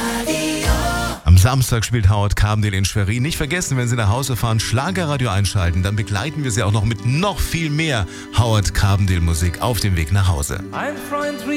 Am Samstag spielt Howard Carpendale in Schwerin. Nicht vergessen, wenn Sie nach Hause fahren, Schlagerradio einschalten. Dann begleiten wir Sie auch noch mit noch viel mehr Howard Carpendale Musik auf dem Weg nach Hause. Ein Freund